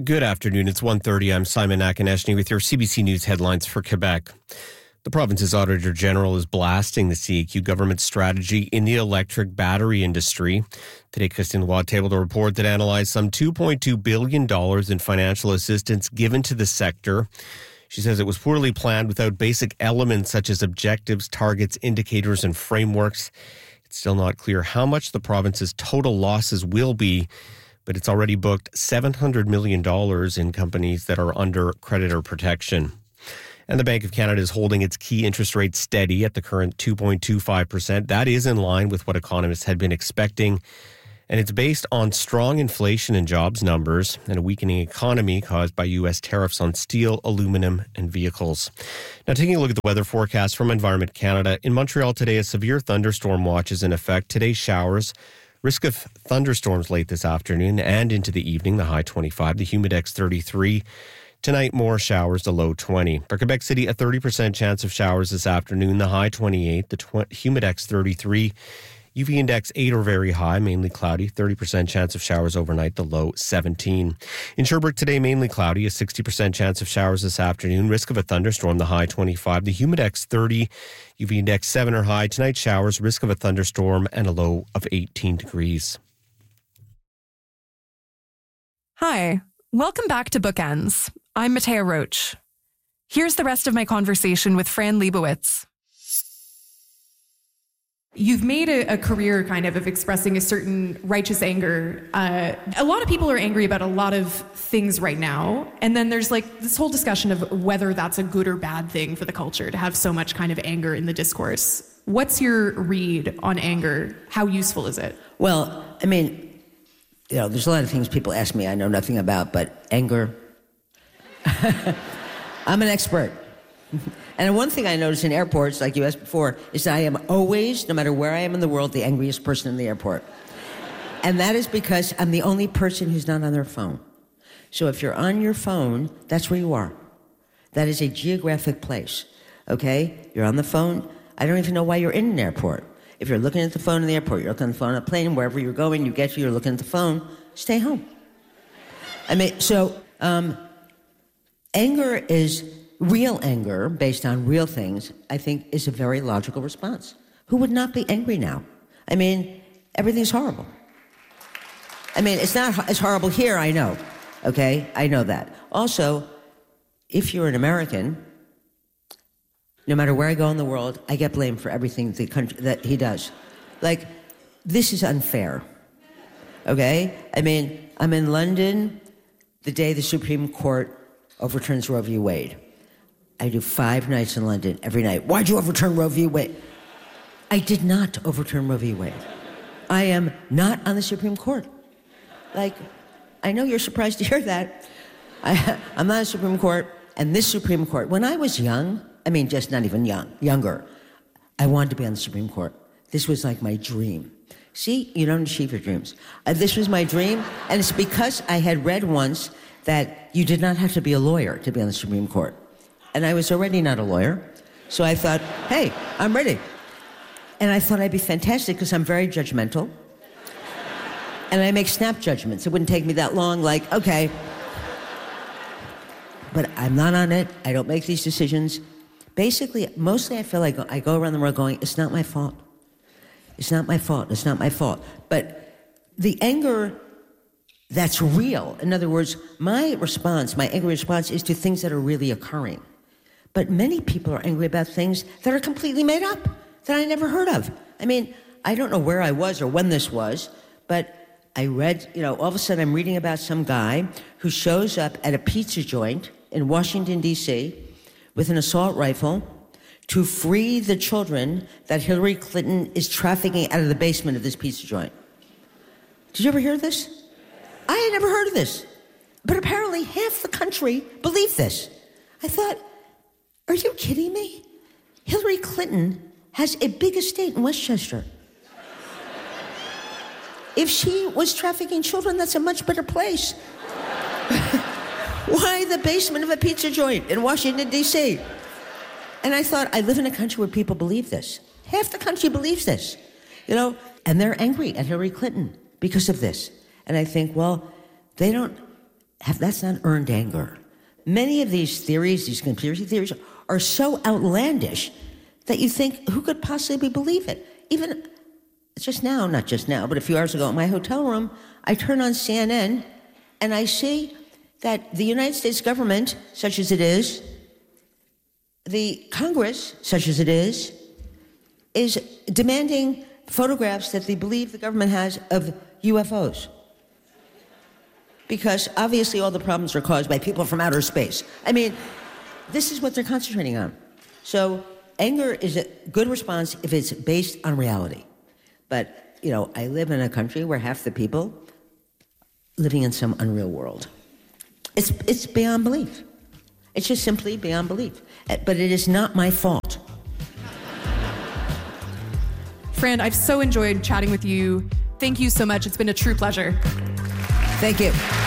Good afternoon. It's 1:30. I'm Simon Akineshny with your CBC News headlines for Quebec. The province's Auditor General is blasting the CAQ government's strategy in the electric battery industry. Today, Christine Watt tabled a report that analyzed some $2.2 billion in financial assistance given to the sector. She says it was poorly planned without basic elements such as objectives, targets, indicators, and frameworks. It's still not clear how much the province's total losses will be, but it's already booked $700 million in companies that are under creditor protection. And the Bank of Canada is holding its key interest rate steady at the current 2.25%. That is in line with what economists had been expecting. And it's based on strong inflation and jobs numbers and a weakening economy caused by U.S. tariffs on steel, aluminum, and vehicles. Now, taking a look at the weather forecast from Environment Canada. In Montreal today, a severe thunderstorm watch is in effect. Today, showers. Risk of thunderstorms late this afternoon and into the evening, the high 25, the humidex 33. Tonight, more showers, the low 20. For Quebec City, a 30% chance of showers this afternoon, the high 28, the humidex 33. UV index 8 or very high, mainly cloudy, 30% chance of showers overnight, the low 17. In Sherbrooke today, mainly cloudy, a 60% chance of showers this afternoon, risk of a thunderstorm, the high 25, the humidex 30, UV index 7 or high. Tonight, showers, risk of a thunderstorm, and a low of 18 degrees. Hi, welcome back to Bookends. I'm Matea Roach. Here's the rest of my conversation with Fran Lebowitz. You've made a career kind of expressing a certain righteous anger. A lot of people are angry about a lot of things right now. And then there's like this whole discussion of whether that's a good or bad thing for the culture to have so much kind of anger in the discourse. What's your read on anger? How useful is it? Well, I mean, there's a lot of things people ask me I know nothing about, but anger, I'm an expert. And one thing I notice in airports, like you asked before, is that I am always, no matter where I am in the world, the angriest person in the airport. And that is because I'm the only person who's not on their phone. So if you're on your phone, that's where you are. That is a geographic place, okay? You're on the phone. I don't even know why you're in an airport. If you're looking at the phone in the airport, you're looking at the phone on a plane, wherever you're going, you get to, you're looking at the phone, stay home. I mean, so anger is... Real anger, based on real things, I think is a very logical response. Who would not be angry now? I mean, everything's horrible. I mean, it's not as horrible here, I know, okay? I know that. Also, if you're an American, no matter where I go in the world, I get blamed for everything the country that he does. Like, this is unfair, okay? I mean, I'm in London the day the Supreme Court overturns Roe v. Wade. I do 5 nights in London every night. Why'd you overturn Roe v. Wade? I did not overturn Roe v. Wade. I am not on the Supreme Court. Like, I know you're surprised to hear that. I'm not on the Supreme Court, and this Supreme Court, when I was young, I mean, just not even young, younger, I wanted to be on the Supreme Court. This was like my dream. See, you don't achieve your dreams. This was my dream, and it's because I had read once that you did not have to be a lawyer to be on the Supreme Court. And I was already not a lawyer, so I thought, hey, I'm ready. And I thought I'd be fantastic because I'm very judgmental. And I make snap judgments. It wouldn't take me that long, like, okay. But I'm not on it. I don't make these decisions. Basically, mostly I feel like I go around the world going, it's not my fault. It's not my fault. It's not my fault. But the anger that's real, in other words, my angry response is to things that are really occurring. But many people are angry about things that are completely made up, that I never heard of. I mean, I don't know where I was or when this was, but I read, all of a sudden I'm reading about some guy who shows up at a pizza joint in Washington, D.C. with an assault rifle to free the children that Hillary Clinton is trafficking out of the basement of this pizza joint. Did you ever hear this? I had never heard of this. But apparently half the country believed this. I thought, are you kidding me? Hillary Clinton has a big estate in Westchester. If she was trafficking children, that's a much better place. Why the basement of a pizza joint in Washington, D.C.? And I thought, I live in a country where people believe this. Half the country believes this, and they're angry at Hillary Clinton because of this. And I think, well, they don't that's not earned anger. Many of these theories, these conspiracy theories, are so outlandish that you think, who could possibly believe it? Even just now, not just now, but a few hours ago in my hotel room, I turn on CNN and I see that the United States government, such as it is, the Congress, such as it is demanding photographs that they believe the government has of UFOs. Because obviously all the problems are caused by people from outer space. I mean, this is what they're concentrating on. So anger is a good response if it's based on reality. But, I live in a country where half the people living in some unreal world. It's beyond belief. It's just simply beyond belief. But it is not my fault. Fran, I've so enjoyed chatting with you. Thank you so much. It's been a true pleasure. Thank you.